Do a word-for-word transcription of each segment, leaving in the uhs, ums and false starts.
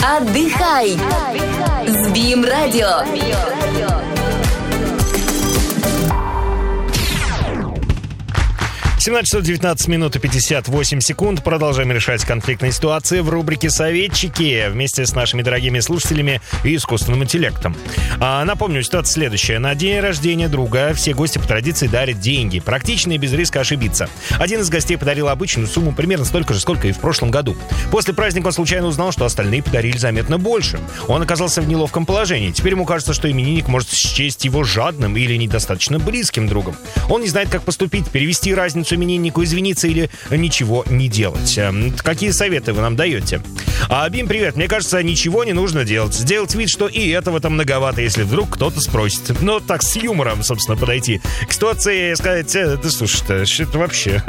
Отдыхай с Бим Радио. семнадцать часов девятнадцать минут и пятьдесят восемь секунд. Продолжаем решать конфликтные ситуации в рубрике «Советчики» вместе с нашими дорогими слушателями и искусственным интеллектом. А, напомню, ситуация следующая. На день рождения друга все гости по традиции дарят деньги. Практично и без риска ошибиться. Один из гостей подарил обычную сумму, примерно столько же, сколько и в прошлом году. После праздника он случайно узнал, что остальные подарили заметно больше. Он оказался в неловком положении. Теперь ему кажется, что именинник может счесть его жадным или недостаточно близким другом. Он не знает, как поступить, перевести разницу имениннику, извиниться или ничего не делать. Какие советы вы нам даете? А, Бим, привет. Мне кажется, ничего не нужно делать. Сделать вид, что и этого-то многовато, если вдруг кто-то спросит. Ну, так, с юмором, собственно, подойти к ситуации и сказать: э, да слушай-то, что это вообще?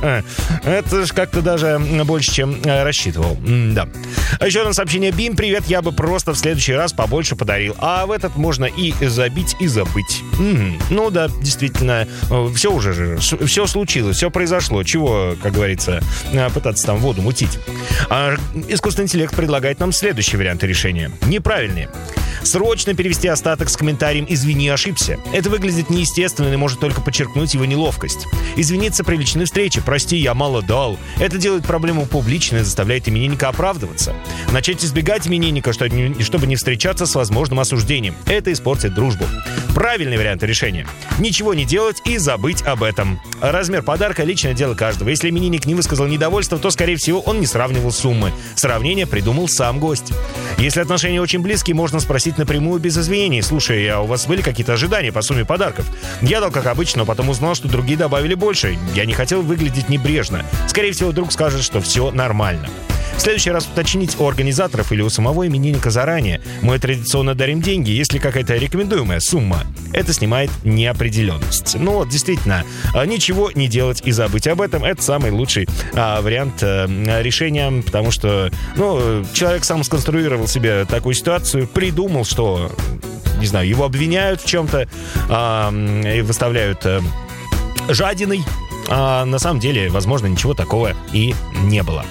Это же как-то даже больше, чем рассчитывал. Да. А еще одно сообщение. Бим, привет. Я бы просто в следующий раз побольше подарил. А в этот можно и забить, и забыть. М-м. Ну да, действительно, все уже, все случилось. Все произошло. Чего, как говорится, пытаться там воду мутить? А искусственный интеллект предлагает нам следующие варианты решения. Неправильные. Срочно перевести остаток с комментарием «Извини, ошибся». Это выглядит неестественно и может только подчеркнуть его неловкость. Извиниться при личной встрече. «Прости, я мало дал». Это делает проблему публичной и заставляет именинника оправдываться. Начать избегать именинника, чтобы не встречаться с возможным осуждением. Это испортит дружбу. Правильный вариант решения. Ничего не делать и забыть об этом. Размер подарка – личное дело каждого. Если именинник не высказал недовольства, то, скорее всего, он не сравнивал суммы. Сравнение придумал сам гость. Если отношения очень близкие, можно спросить напрямую без извинений: «Слушай, а у вас были какие-то ожидания по сумме подарков? Я дал как обычно, но потом узнал, что другие добавили больше. Я не хотел выглядеть небрежно». Скорее всего, друг скажет, что все нормально. В следующий раз уточнить у организаторов или у самого именинника заранее. Мы традиционно дарим деньги, если какая-то рекомендуемая сумма. Это снимает неопределенность. Ну вот, действительно, ничего не делать и забыть об этом — это самый лучший а, вариант а, решения, потому что, ну, человек сам сконструировал себе такую ситуацию, придумал, что, не знаю, его обвиняют в чем-то а, и выставляют а, жадиной, а на самом деле, возможно, ничего такого и не было.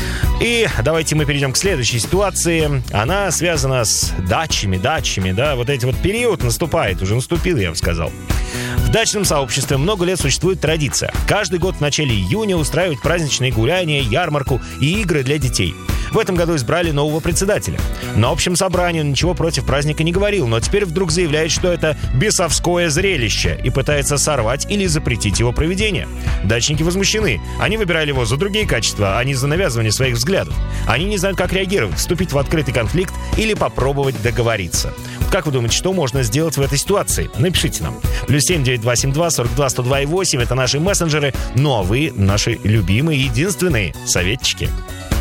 И давайте мы перейдем к следующей ситуации. Она связана с дачами, дачами, да, вот эти вот период наступает, уже наступил, я бы сказал. В дачном сообществе много лет существует традиция. Каждый год в начале июня устраивать праздничные гуляния, ярмарку и игры для детей. В этом году избрали нового председателя. На общем собрании он ничего против праздника не говорил, но теперь вдруг заявляет, что это бесовское зрелище и пытается сорвать или запретить его проведение. Дачники возмущены. Они выбирали его за другие качества, а не за навязывание своих взглядов. Они не знают, как реагировать, вступить в открытый конфликт или попробовать договориться. Как вы думаете, что можно сделать в этой ситуации? Напишите нам. Плюс семь девять два семь два сорок два сто два восемь. Это наши мессенджеры. Ну а вы наши любимые, единственные советчики.